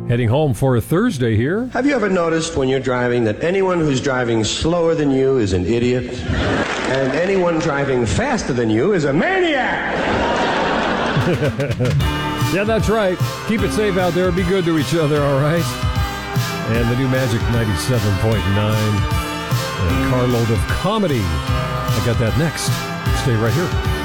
Heading home for a Thursday here. Have you ever noticed when you're driving that anyone who's driving slower than you is an idiot? And anyone driving faster than you is a maniac! Yeah, that's right. Keep it safe out there. Be good to each other, all right? And the new Magic 97.9. A carload of comedy. I got that next. Stay right here.